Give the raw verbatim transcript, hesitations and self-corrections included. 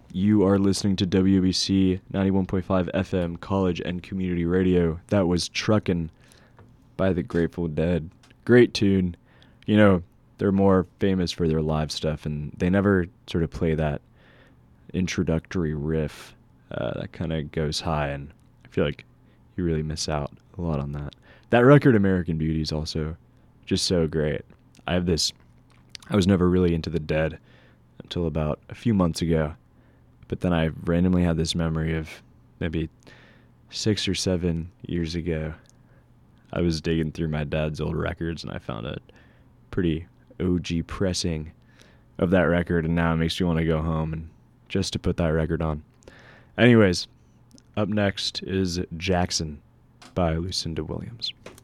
You are listening to W B C ninety-one point five F M College and Community Radio. That was Truckin' by the Grateful Dead. Great tune. You know, they're more famous for their live stuff, and they never sort of play that introductory riff uh, that kind of goes high, and I feel like you really miss out a lot on that. That record, American Beauty, is also just so great. I have this, I was never really into the Dead until about a few months ago, but then I randomly had this memory of maybe six or seven years ago. I was digging through my dad's old records, and I found a pretty O G pressing of that record, and now it makes me want to go home and just to put that record on. Anyways, up next is Jackson by Lucinda Williams.